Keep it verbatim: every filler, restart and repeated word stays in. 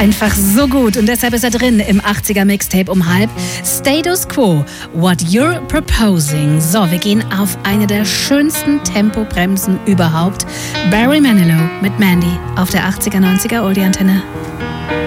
einfach so gut und deshalb ist er drin im achtziger Mixtape um halb. Status Quo, What You're Proposing. So, wir gehen auf eine der schönsten Tempobremsen überhaupt. Barry Manilow mit Mandy auf der achtziger, neunziger Oldie-Antenne.